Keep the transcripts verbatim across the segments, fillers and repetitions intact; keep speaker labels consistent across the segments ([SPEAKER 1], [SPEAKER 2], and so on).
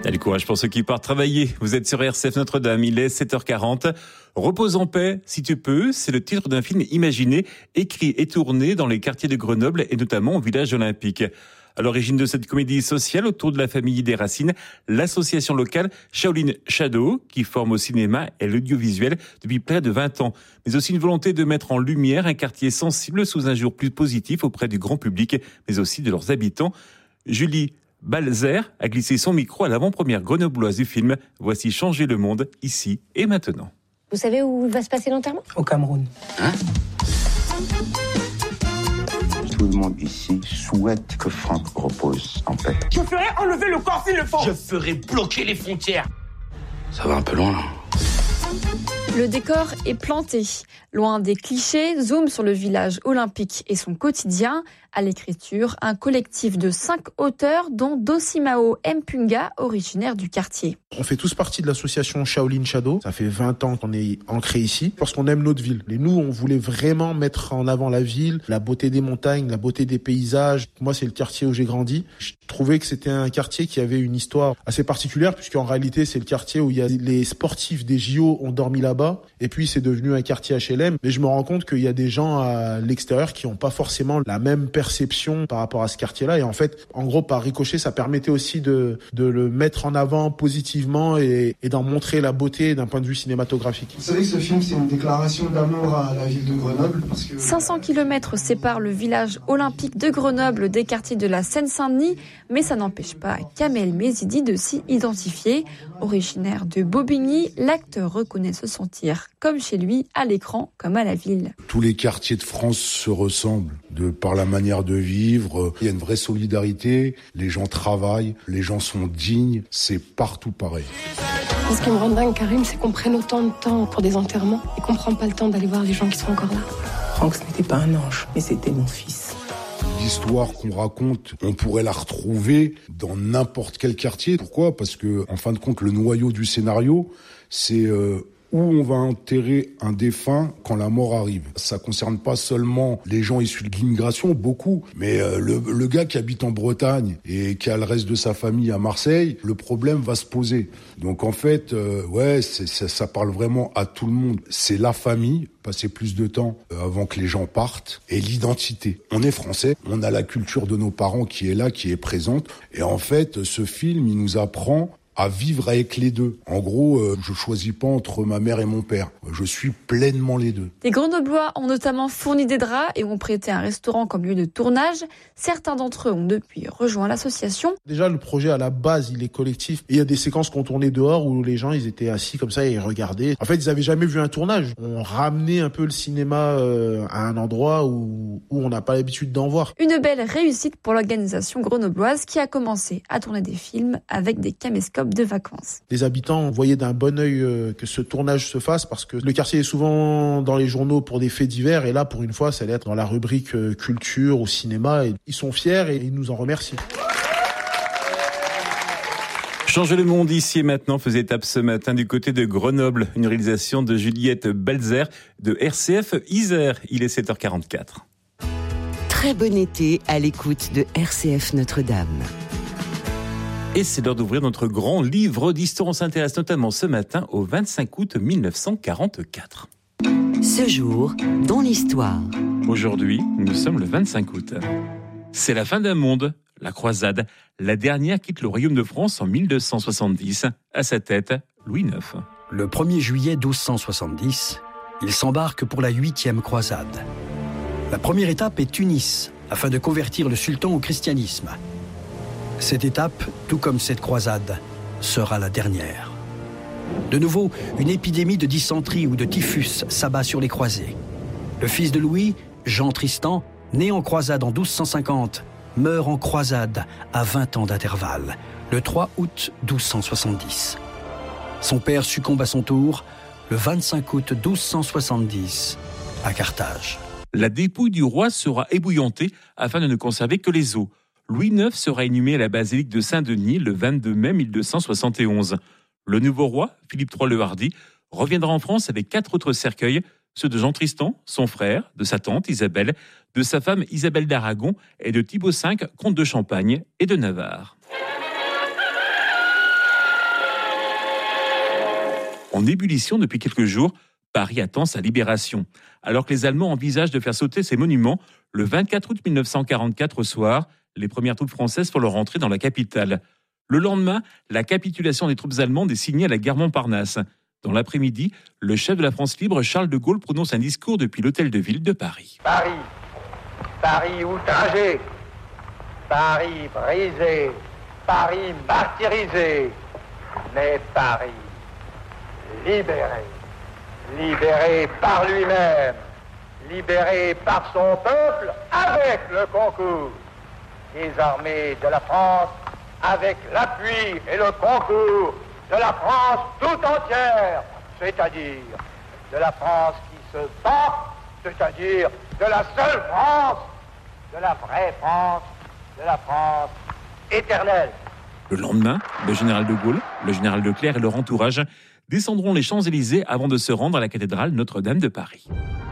[SPEAKER 1] Allez, courage pour ceux qui partent travailler. Vous êtes sur R C F Notre-Dame, il est sept heures quarante. Repose en paix, si tu peux, c'est le titre d'un film imaginé, écrit et tourné dans les quartiers de Grenoble et notamment au village olympique. À l'origine de cette comédie sociale autour de la famille des Racines, l'association locale Shaolin Shadow, qui forme au cinéma et l'audiovisuel depuis près de vingt ans, mais aussi une volonté de mettre en lumière un quartier sensible sous un jour plus positif auprès du grand public, mais aussi de leurs habitants. Julie Balzer a glissé son micro à l'avant-première grenobloise du film. Voici Changer le monde, ici et maintenant.
[SPEAKER 2] Vous savez où va se passer l'enterrement ?
[SPEAKER 3] Au Cameroun.
[SPEAKER 4] Hein ? Tout le monde ici souhaite que Franck repose en paix.
[SPEAKER 3] Je ferai enlever le corps s'il le faut.
[SPEAKER 5] Je ferai bloquer les frontières.
[SPEAKER 4] Ça va un peu loin, là.
[SPEAKER 6] Le décor est planté. Loin des clichés, zoom sur le village olympique et son quotidien. À l'écriture, un collectif de cinq auteurs, dont Dosimao Mpunga, originaire du quartier.
[SPEAKER 7] On fait tous partie de l'association Shaolin Shadow. Ça fait vingt ans qu'on est ancré ici, parce qu'on aime notre ville. Et nous, on voulait vraiment mettre en avant la ville, la beauté des montagnes, la beauté des paysages. Moi, c'est le quartier où j'ai grandi. Je trouvais que c'était un quartier qui avait une histoire assez particulière, puisqu'en réalité, c'est le quartier où il y a les sportifs des J O ont dormi là-bas. Et puis, c'est devenu un quartier H L M. Mais je me rends compte qu'il y a des gens à l'extérieur qui n'ont pas forcément la même perception par rapport à ce quartier-là. Et en fait, en gros, par ricochet, ça permettait aussi de, de le mettre en avant positivement et, et d'en montrer la beauté d'un point de vue cinématographique.
[SPEAKER 8] Vous savez que ce film, c'est une déclaration d'amour à la ville de Grenoble parce que...
[SPEAKER 6] cinq cents kilomètres séparent le village olympique de Grenoble des quartiers de la Seine-Saint-Denis, mais ça n'empêche pas Kamel Mézidi de s'y identifier. Originaire de Bobigny, l'acteur reconnaît se sentir comme chez lui, à l'écran comme à la ville.
[SPEAKER 9] Tous les quartiers de France se ressemblent de par la manière de vivre. Il y a une vraie solidarité, les gens travaillent, les gens sont dignes, c'est partout pareil.
[SPEAKER 10] Ce qui me rend dingue, Karim, c'est qu'on prenne autant de temps pour des enterrements et qu'on prend pas le temps d'aller voir les gens qui sont encore là.
[SPEAKER 3] Franck, ce n'était pas un ange, mais c'était mon fils.
[SPEAKER 9] L'histoire qu'on raconte, on pourrait la retrouver dans n'importe quel quartier. Pourquoi ? Parce que, en fin de compte, le noyau du scénario, c'est euh, où on va enterrer un défunt quand la mort arrive. Ça concerne pas seulement les gens issus de l'immigration, beaucoup, mais euh, le, le gars qui habite en Bretagne et qui a le reste de sa famille à Marseille, le problème va se poser. Donc en fait, euh, ouais, c'est, ça, ça parle vraiment à tout le monde. C'est la famille, passer plus de temps avant que les gens partent, et l'identité. On est français, on a la culture de nos parents qui est là, qui est présente, et en fait, ce film, il nous apprend à vivre avec les deux. En gros, euh, je choisis pas entre ma mère et mon père. Je suis pleinement les deux.
[SPEAKER 6] Les Grenoblois ont notamment fourni des draps et ont prêté un restaurant comme lieu de tournage. Certains d'entre eux ont depuis rejoint l'association.
[SPEAKER 7] Déjà, le projet à la base, il est collectif. Et il y a des séquences qu'on tournait dehors où les gens, ils étaient assis comme ça et ils regardaient. En fait, ils avaient jamais vu un tournage. On ramenait un peu le cinéma euh, à un endroit où, où on n'a pas l'habitude d'en voir.
[SPEAKER 6] Une belle réussite pour l'organisation grenobloise qui a commencé à tourner des films avec des caméscopes de vacances.
[SPEAKER 7] Les habitants voyaient d'un bon œil euh, que ce tournage se fasse parce que le quartier est souvent dans les journaux pour des faits divers et là, pour une fois, ça allait être dans la rubrique euh, culture ou cinéma et ils sont fiers et ils nous en remercient.
[SPEAKER 1] Changer le monde ici et maintenant faisait étape ce matin du côté de Grenoble. Une réalisation de Juliette Balzer de R C F Isère. Il est sept heures quarante-quatre.
[SPEAKER 11] Très bon été à l'écoute de R C F Notre-Dame.
[SPEAKER 1] Et c'est l'heure d'ouvrir notre grand livre d'histoire. On s'intéresse notamment ce matin au vingt-cinq août mille neuf cent quarante-quatre.
[SPEAKER 11] Ce jour, dans l'histoire.
[SPEAKER 1] Aujourd'hui, nous sommes le vingt-cinq août. C'est la fin d'un monde, la croisade. La dernière quitte le royaume de France en mille deux cent soixante-dix. À sa tête, Louis neuf.
[SPEAKER 12] Le premier juillet douze cent soixante-dix, il s'embarque pour la huitième croisade. La première étape est Tunis, afin de convertir le sultan au christianisme. Cette étape, tout comme cette croisade, sera la dernière. De nouveau, une épidémie de dysenterie ou de typhus s'abat sur les croisés. Le fils de Louis, Jean Tristan, né en croisade en douze cent cinquante, meurt en croisade à vingt ans d'intervalle, le trois août douze cent soixante-dix. Son père succombe à son tour le vingt-cinq août douze cent soixante-dix à Carthage.
[SPEAKER 1] La dépouille du roi sera ébouillantée afin de ne conserver que les os. Louis neuf sera inhumé à la basilique de Saint-Denis le vingt-deux mai mille deux cent soixante et onze. Le nouveau roi, Philippe trois le Hardi, reviendra en France avec quatre autres cercueils, ceux de Jean Tristan, son frère, de sa tante Isabelle, de sa femme Isabelle d'Aragon et de Thibaut cinq, comte de Champagne et de Navarre. En ébullition depuis quelques jours, Paris attend sa libération. Alors que les Allemands envisagent de faire sauter ces monuments, le vingt-quatre août mille neuf cent quarante-quatre au soir, les premières troupes françaises font leur entrée dans la capitale. Le lendemain, la capitulation des troupes allemandes est signée à la gare Montparnasse. Dans l'après-midi, le chef de la France libre, Charles de Gaulle, prononce un discours depuis l'hôtel de ville de Paris.
[SPEAKER 13] Paris, Paris outragé, Paris brisé, Paris martyrisé, mais Paris libéré, libéré par lui-même, libéré par son peuple avec le concours des armées de la France, avec l'appui et le concours de la France tout entière, c'est-à-dire de la France qui se bat, c'est-à-dire de la seule France, de la vraie France, de la France éternelle.
[SPEAKER 1] Le lendemain, le général de Gaulle, le général Leclerc et leur entourage descendront les Champs-Élysées avant de se rendre à la cathédrale Notre-Dame de Paris.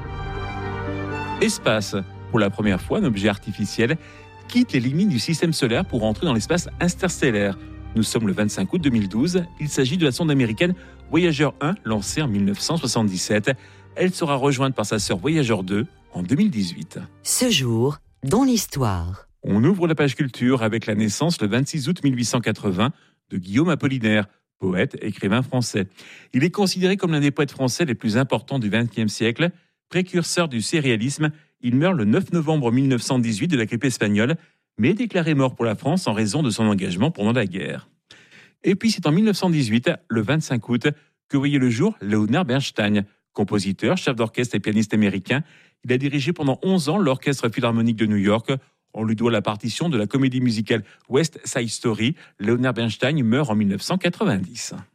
[SPEAKER 1] Espace. Pour la première fois, un objet artificiel quitte les limites du système solaire pour entrer dans l'espace interstellaire. Nous sommes le vingt-cinq août deux mille douze. Il s'agit de la sonde américaine Voyager un, lancée en mille neuf cent soixante-dix-sept. Elle sera rejointe par sa sœur Voyager deux en deux mille dix-huit.
[SPEAKER 11] Ce jour, dans l'histoire.
[SPEAKER 1] On ouvre la page culture avec la naissance le vingt-six août mille huit cent quatre-vingts de Guillaume Apollinaire, poète, écrivain français. Il est considéré comme l'un des poètes français les plus importants du vingtième siècle. Précurseur du surréalisme, il meurt le neuf novembre mille neuf cent dix-huit de la grippe espagnole, mais est déclaré mort pour la France en raison de son engagement pendant la guerre. Et puis c'est en mille neuf cent dix-huit, le vingt-cinq août, que voyait le jour Leonard Bernstein, compositeur, chef d'orchestre et pianiste américain. Il a dirigé pendant onze ans l'Orchestre Philharmonique de New York. On lui doit la partition de la comédie musicale West Side Story. Leonard Bernstein meurt en mille neuf cent quatre-vingt-dix.